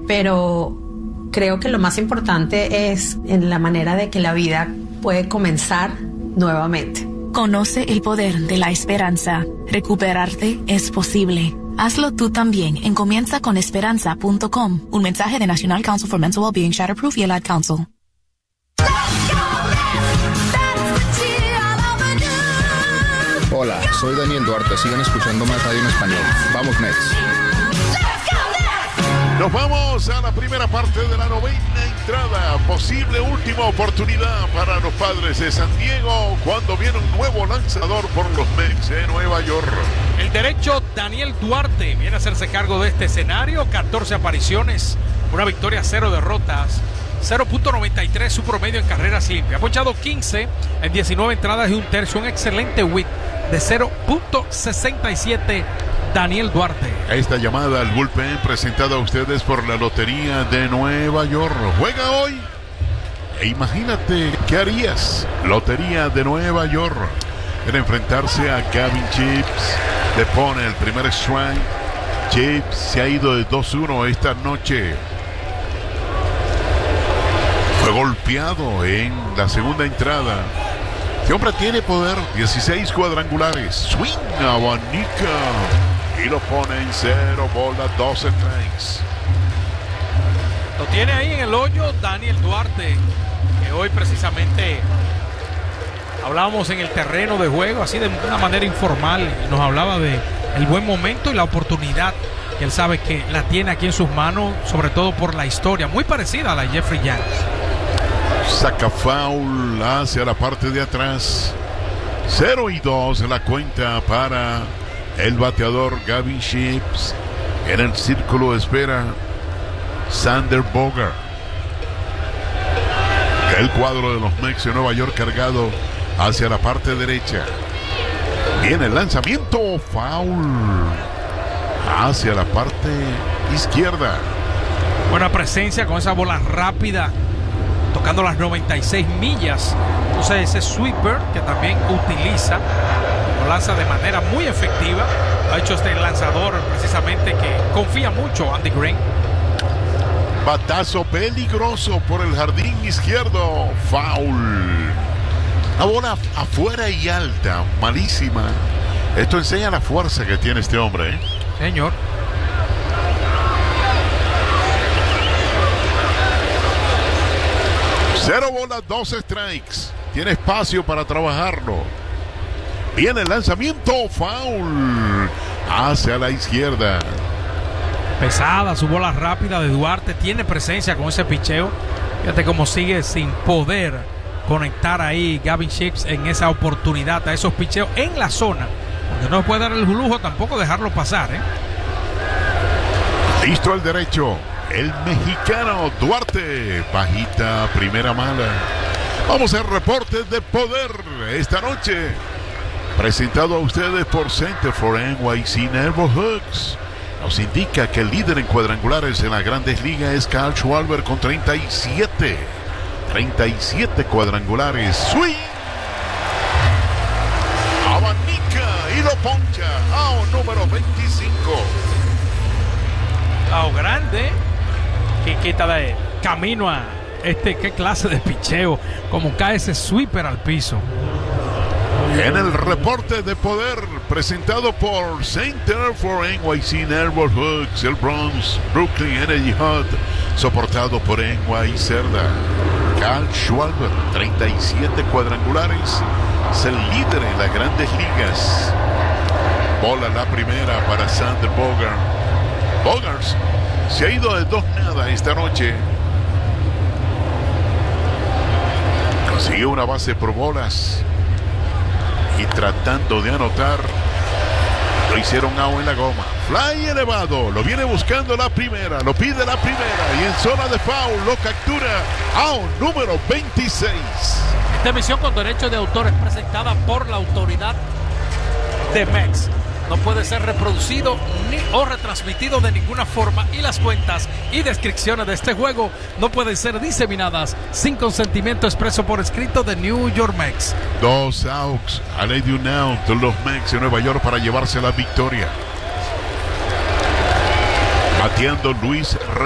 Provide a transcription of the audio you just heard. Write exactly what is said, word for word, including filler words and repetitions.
pero creo que lo más importante es en la manera de que la vida puede comenzar nuevamente. Conoce el poder de la esperanza. Recuperarte es posible. Hazlo tú también en comienza con esperanza punto com. Un mensaje de National Council for Mental Wellbeing, Shatterproof y el Ad Council. Hola, soy Daniel Duarte. Sigan escuchando más radio en español. Vamos, Mets. Nos vamos a la primera parte de la novena entrada. Posible última oportunidad para los Padres de San Diego cuando viene un nuevo lanzador por los Mets de Nueva York. El derecho Daniel Duarte viene a hacerse cargo de este escenario. catorce apariciones, una victoria, cero derrotas. cero punto noventa y tres su promedio en carreras limpias. Ha ponchado quince en diecinueve entradas y un tercio. Un excelente whip de cero punto sesenta y siete. Daniel Duarte. Esta llamada al bullpen presentada a ustedes por la Lotería de Nueva York. Juega hoy e imagínate qué harías. Lotería de Nueva York. En enfrentarse a Gavin Chips. Le pone el primer strike. Chips se ha ido de dos uno esta noche. Fue golpeado en la segunda entrada. Este hombre tiene poder. dieciséis cuadrangulares. Swing, abanica. Y lo pone en cero bolas, doce strikes. Lo tiene ahí en el hoyo Daniel Duarte, que hoy precisamente hablábamos en el terreno de juego, así de una manera informal. Nos hablaba de el buen momento y la oportunidad que él sabe que la tiene aquí en sus manos, sobre todo por la historia, muy parecida a la de Jeffrey Young. Saca foul hacia la parte de atrás. cero y dos la cuenta para el bateador Gavin Chips. En el círculo espera Xander Bogaerts. El cuadro de los Mets de Nueva York cargado hacia la parte derecha. Viene el lanzamiento, foul hacia la parte izquierda. Buena presencia con esa bola rápida, tocando las noventa y seis millas. Entonces ese sweeper que también utiliza, lo lanza de manera muy efectiva. Ha hecho este lanzador precisamente que confía mucho Andy Green. Batazo peligroso por el jardín izquierdo, foul. La bola afuera y alta, malísima. Esto enseña la fuerza que tiene este hombre, ¿eh? Señor. Cero bolas, dos strikes. Tiene espacio para trabajarlo. Viene el lanzamiento, foul hacia la izquierda. Pesada su bola rápida de Duarte. Tiene presencia con ese picheo. Fíjate cómo sigue sin poder conectar ahí Gavin Chips en esa oportunidad, a esos picheos en la zona, porque no puede dar el lujo tampoco dejarlo pasar, ¿eh? Listo al derecho, el mexicano Duarte. Bajita, primera mala. Vamos al reporte de poder esta noche, presentado a ustedes por Center for N Y C Neighborhoods. Nos indica que el líder en cuadrangulares en las Grandes Ligas es Kyle Schwarber con treinta y siete. treinta y siete cuadrangulares. Swing. Abanica y lo poncha. Out número veinticinco. Out grande. Que quita de camino a este, qué clase de picheo. Como cae ese sweeper al piso. En el reporte de poder presentado por Center for N Y C Neighborhoods, el Bronx Brooklyn Energy Hut, soportado por N Y Cerda. Kyle Schwarber, treinta y siete cuadrangulares, es el líder en las Grandes Ligas. Bola la primera para Xander Bogaerts. Bogaerts se ha ido de dos nada esta noche. Consiguió una base por bolas y tratando de anotar, lo hicieron out en la goma. Fly elevado, lo viene buscando la primera, lo pide la primera y en zona de foul lo captura. Out número veintiséis. Esta emisión con derechos de autor es presentada por la autoridad de Mex. No puede ser reproducido ni o retransmitido de ninguna forma, y las cuentas y descripciones de este juego no pueden ser diseminadas sin consentimiento expreso por escrito de New York Mets. Dos outs, a ley de un out, los Mets de Nueva York para llevarse la victoria. Bateando Luis